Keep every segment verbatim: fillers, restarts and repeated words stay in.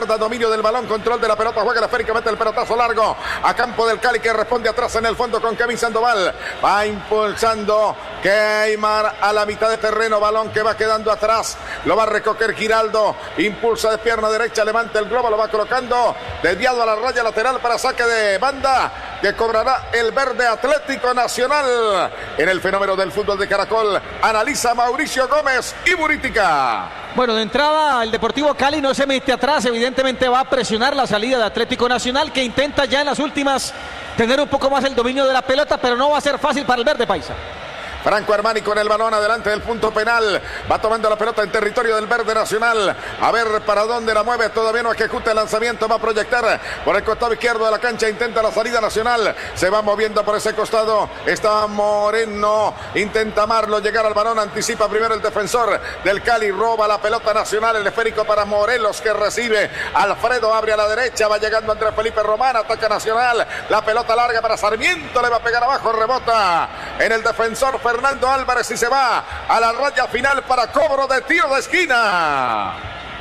izquierda, dominio del balón, control de la pelota, juega la esférica, mete el pelotazo largo a campo del Cali, que responde atrás en el fondo con Kevin Sandoval. Va impulsando Keimar a la mitad de terreno, balón que va quedando atrás, lo va a recoger Giraldo, impulsa de pierna derecha, levanta el globo, lo va colocando desviado a la raya lateral para saque de banda, que cobrará el verde Atlético Nacional. En el fenómeno del fútbol de Caracol analiza Mauricio Gómez y Burítica. Bueno, de entrada el Deportivo Cali no se mete atrás, evidentemente va a presionar la salida de Atlético Nacional, que intenta ya en las últimas tener un poco más el dominio de la pelota, pero no va a ser fácil para el verde paisa. Franco Armani con el balón adelante del punto penal, va tomando la pelota en territorio del verde nacional, a ver para dónde la mueve, todavía no ejecuta el lanzamiento, va a proyectar por el costado izquierdo de la cancha, intenta la salida nacional, se va moviendo por ese costado, está Moreno, intenta Marlo llegar al balón, anticipa primero el defensor del Cali, roba la pelota nacional, el esférico para Morelos que recibe, Alfredo abre a la derecha, va llegando Andrés Felipe Román, ataca Nacional, la pelota larga para Sarmiento, le va a pegar abajo, rebota en el defensor Fernando Álvarez y se va a la raya final para cobro de tiro de esquina.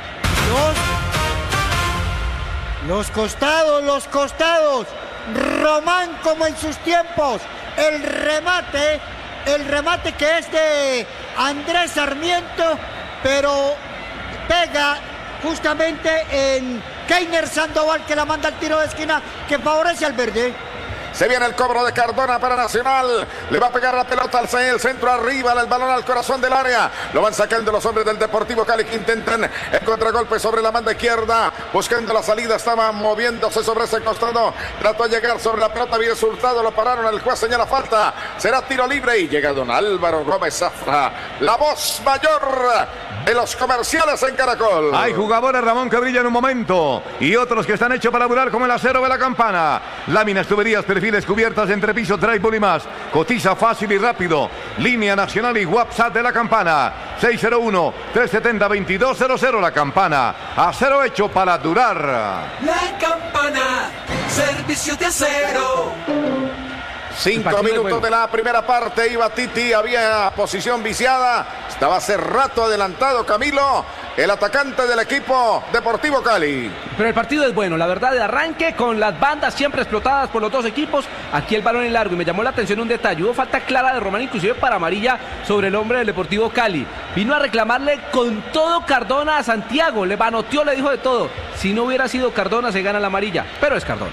Los, los costados, los costados. Román como en sus tiempos. El remate, el remate que es de Andrés Sarmiento, pero pega justamente en Keiner Sandoval, que la manda al tiro de esquina que favorece al verde. Se viene el cobro de Cardona para Nacional. Le va a pegar la pelota al centro arriba, el balón al corazón del área. Lo van sacando los hombres del Deportivo Cali, que intentan el contragolpe sobre la banda izquierda. Buscando la salida, estaba moviéndose sobre ese costado. Trató de llegar sobre la pelota, bien surtado, lo pararon. El juez señala falta. Será tiro libre y llega don Álvaro Gómez Zafra, la voz mayor de los comerciales en Caracol. Hay jugadores, Ramón, que brillan en un momento y otros que están hechos para durar, como el acero de la Campana. Láminas, tuberías, perfiles, cubiertas, entrepiso, drywall y más. Cotiza fácil y rápido. Línea nacional y WhatsApp de la Campana. seis cero uno, tres siete cero, dos dos cero cero. La Campana. Acero hecho para durar. La Campana. Servicio de acero. Cinco minutos de la primera parte, iba Titi, había posición viciada, estaba hace rato adelantado Camilo, el atacante del equipo Deportivo Cali. Pero el partido es bueno, la verdad, de arranque, con las bandas siempre explotadas por los dos equipos, aquí el balón en largo, y me llamó la atención un detalle, hubo falta clara de Román, inclusive para amarilla, sobre el hombre del Deportivo Cali. Vino a reclamarle con todo Cardona a Santiago, le manoteó, le dijo de todo. Si no hubiera sido Cardona, se gana la amarilla, pero es Cardona.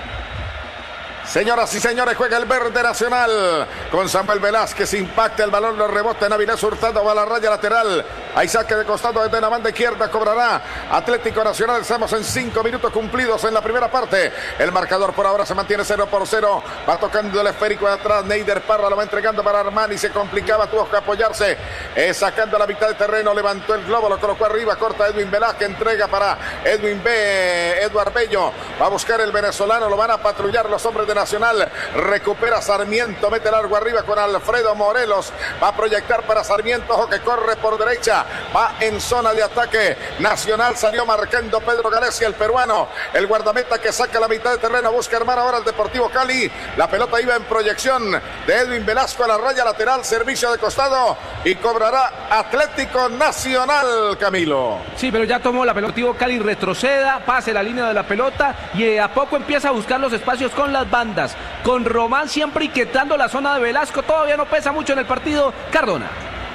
Señoras y señores, juega el verde nacional con Samuel Velázquez, impacta el balón, lo rebota en Avilés Hurtado, va a la raya lateral, hay saque de costado desde la banda izquierda, cobrará Atlético Nacional. Estamos en cinco minutos cumplidos en la primera parte, el marcador por ahora se mantiene cero por cero, va tocando el esférico de atrás, Neider Parra lo va entregando para Armani, se complicaba, tuvo que apoyarse, eh, sacando a la mitad de terreno, levantó el globo, lo colocó arriba, corta Edwin Velázquez, entrega para Edwin B, Eduard Bello, va a buscar el venezolano, lo van a patrullar los hombres de Nacional, recupera Sarmiento, mete largo arriba con Alfredo Morelos, va a proyectar para Sarmiento, ojo que corre por derecha, va en zona de ataque, Nacional salió marcando Pedro Galecia, el peruano, el guardameta que saca la mitad de terreno, busca armar ahora el Deportivo Cali, la pelota iba en proyección de Edwin Velasco a la raya lateral, servicio de costado y cobrará Atlético Nacional, Camilo. Sí, pero ya tomó la pelota, Deportivo Cali retroceda, pase la línea de la pelota y a poco empieza a buscar los espacios con las bandas. Con Román siempre inquietando la zona de Velasco, todavía no pesa mucho en el partido Cardona.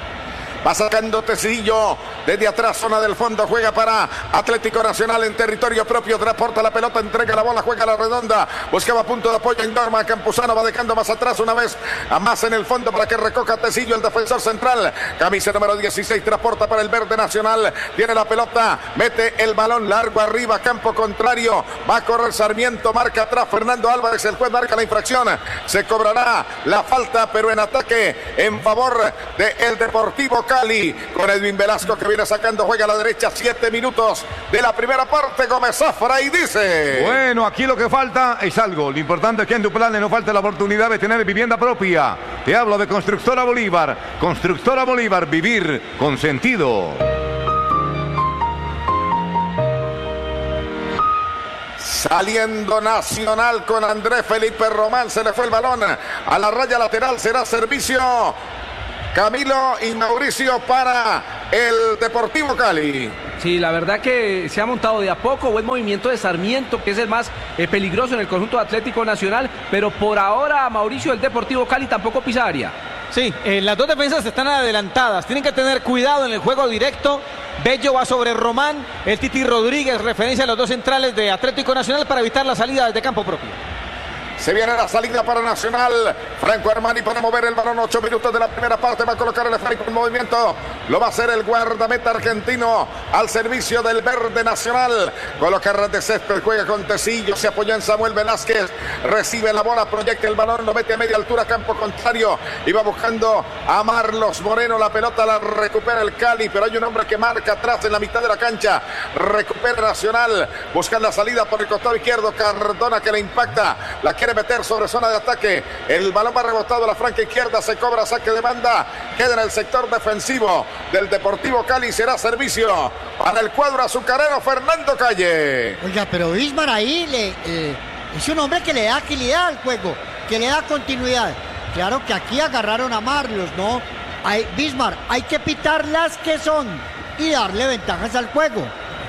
Va sacando Tecillo desde atrás, zona del fondo, juega para Atlético Nacional en territorio propio, transporta la pelota, entrega la bola, juega la redonda, buscaba punto de apoyo en Norma, Campuzano va dejando más atrás una vez, a más en el fondo para que recoja Tecillo, el defensor central, camisa número dieciséis, transporta para el verde Nacional, tiene la pelota, mete el balón largo arriba, campo contrario, va a correr Sarmiento, marca atrás Fernando Álvarez, el juez marca la infracción, se cobrará la falta, pero en ataque en favor del Deportivo Cali, con Edwin Velasco que viene sacando, juega a la derecha, siete minutos de la primera parte, Gómez Zafra y dice... Bueno, aquí lo que falta es algo, lo importante es que en Duplane no falte la oportunidad de tener vivienda propia. Te hablo de Constructora Bolívar, Constructora Bolívar, vivir con sentido. Saliendo Nacional con Andrés Felipe Román, se le fue el balón a la raya lateral, será servicio Camilo y Mauricio para el Deportivo Cali. Sí, la verdad que se ha montado de a poco, buen movimiento de Sarmiento, que es el más eh, peligroso en el conjunto Atlético Nacional, pero por ahora Mauricio, el Deportivo Cali tampoco pisa área. Sí, eh, las dos defensas están adelantadas, tienen que tener cuidado en el juego directo. Bello va sobre Román, el Titi Rodríguez, referencia a los dos centrales de Atlético Nacional para evitar la salida desde campo propio. Se viene la salida para Nacional. Franco Armani para mover el balón. Ocho minutos de la primera parte. Va a colocar el esférico en movimiento. Lo va a hacer el guardameta argentino al servicio del verde Nacional. Coloca ras de césped. Juega con Tecillo. Se apoya en Samuel Velázquez. Recibe la bola. Proyecta el balón. Lo mete a media altura. Campo contrario. Y va buscando a Marlos Moreno. La pelota la recupera el Cali. Pero hay un hombre que marca atrás en la mitad de la cancha. Recupera Nacional. Buscan la salida por el costado izquierdo. Cardona que le impacta. La quiere meter sobre zona de ataque. El balón va rebotado a la franca izquierda. Se cobra saque de banda. Queda en el sector defensivo del Deportivo Cali. Será servicio para el cuadro azucarero Fernando Calle. Oiga, pero Bismar ahí le, eh, es un hombre que le da agilidad al juego, que le da continuidad. Claro que aquí agarraron a Marlos, ¿no? Hay, Bismar, hay que pitar las que son y darle ventajas al juego.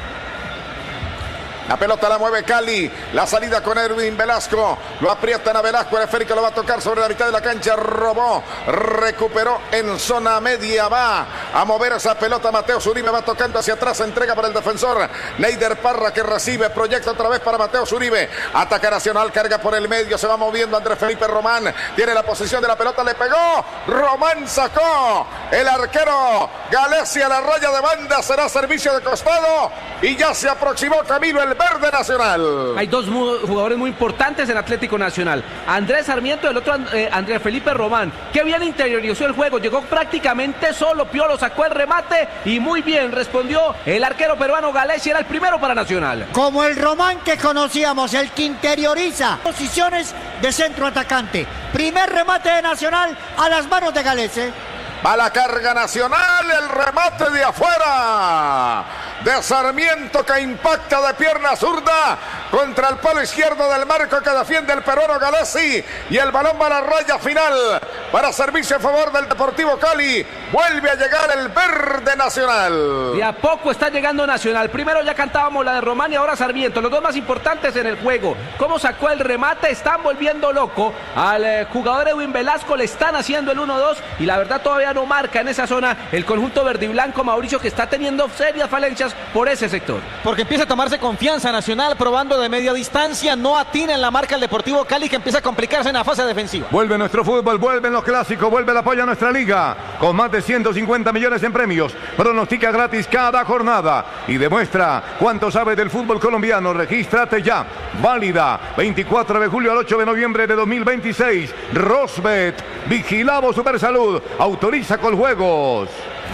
La pelota la mueve Cali. La salida con Erwin Velasco. Lo aprietan a Velasco. El esférico lo va a tocar sobre la mitad de la cancha. Robó. Recuperó en zona media. Va a mover esa pelota. Mateo Zuribe va tocando hacia atrás. Entrega para el defensor Neider Parra, que recibe. Proyecta otra vez para Mateo Zuribe. Ataca Nacional. Carga por el medio. Se va moviendo Andrés Felipe Román. Tiene la posición de la pelota. Le pegó. Román sacó. El arquero Galesi a la raya de banda. Será servicio de costado. Y ya se aproximó Camilo el verde Nacional. Hay dos mu- jugadores muy importantes en Atlético Nacional. Andrés Sarmiento y el otro eh, Andrés Felipe Román. Que bien interiorizó el juego. Llegó prácticamente solo. Piolo sacó el remate y muy bien respondió el arquero peruano Galesi. Era el primero para Nacional. Como el Román que conocíamos, el que interioriza posiciones de centro atacante. Primer remate de Nacional a las manos de Galese. Va la carga Nacional, el remate de afuera de Sarmiento, que impacta de pierna zurda contra el palo izquierdo del marco que defiende el peruano Galesi, y el balón va a la raya final para servicio a favor del Deportivo Cali. Vuelve a llegar el verde Nacional. De a poco está llegando Nacional. Primero ya cantábamos la de Román y ahora Sarmiento, los dos más importantes en el juego. Cómo sacó el remate, están volviendo loco al eh, jugador Edwin Velasco, le están haciendo el uno dos y la verdad todavía no marca en esa zona el conjunto verde y blanco, Mauricio, que está teniendo serias falencias por ese sector. Porque empieza a tomarse confianza Nacional, probando de media distancia, no atina en la marca el Deportivo Cali, que empieza a complicarse en la fase defensiva. Vuelve nuestro fútbol, vuelven los clásicos, vuelve el apoyo a nuestra liga, con más de ciento cincuenta millones en premios. Pronostica gratis cada jornada y demuestra cuánto sabe del fútbol colombiano. Regístrate ya. Válida veinticuatro de julio al ocho de noviembre de dos mil veintiséis. Rosbet, Vigilado Supersalud, autoriza con juegos.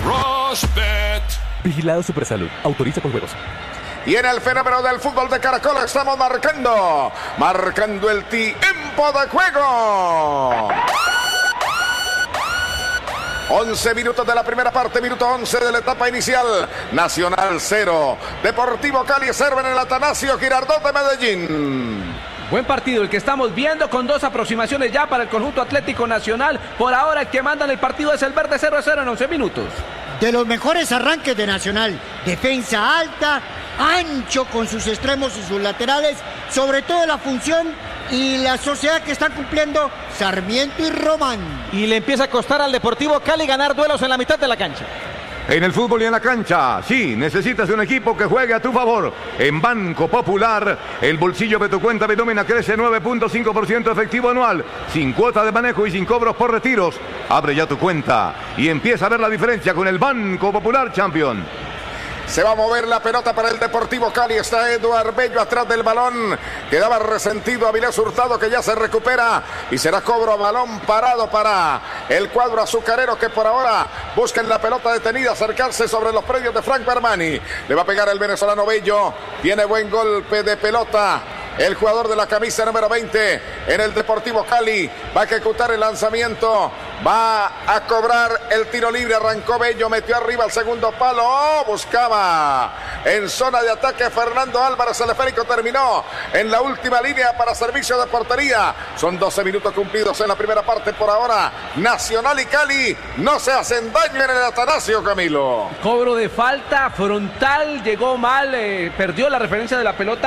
Rosbet. Vigilado Supersalud. Autoriza con juegos. Y en el fenómeno del fútbol de Caracol estamos marcando, marcando el tiempo de juego. once minutos de la primera parte, minuto once de la etapa inicial. Nacional cero, Deportivo Cali cero en el Atanasio Girardot de Medellín. Buen partido el que estamos viendo, con dos aproximaciones ya para el conjunto Atlético Nacional. Por ahora el que manda en el partido es el verde, cero a cero en once minutos. De los mejores arranques de Nacional. Defensa alta, ancho con sus extremos y sus laterales. Sobre todo la función y la sociedad que están cumpliendo Sarmiento y Román. Y le empieza a costar al Deportivo Cali ganar duelos en la mitad de la cancha. En el fútbol y en la cancha, sí, necesitas un equipo que juegue a tu favor. En Banco Popular, el bolsillo de tu cuenta de nómina crece nueve punto cinco por ciento efectivo anual, sin cuota de manejo y sin cobros por retiros. Abre ya tu cuenta y empieza a ver la diferencia con el Banco Popular Champion. Se va a mover la pelota para el Deportivo Cali. Está Eduard Bello atrás del balón. Quedaba resentido Avilés Hurtado, que ya se recupera. Y será cobro a balón parado para el cuadro azucarero, que por ahora busca en la pelota detenida acercarse sobre los predios de Franco Armani. Le va a pegar el venezolano Bello. Tiene buen golpe de pelota el jugador de la camisa número veinte en el Deportivo Cali. Va a ejecutar el lanzamiento Va a cobrar el tiro libre. Arrancó Bello, metió arriba al segundo palo. Oh, buscaba en zona de ataque Fernando Álvarez. El esférico terminó en la última línea para servicio de portería. Son doce minutos cumplidos en la primera parte por ahora. Nacional y Cali no se hacen daño en el Atanasio, Camilo. Cobro de falta frontal, llegó mal, eh, perdió la referencia de la pelota.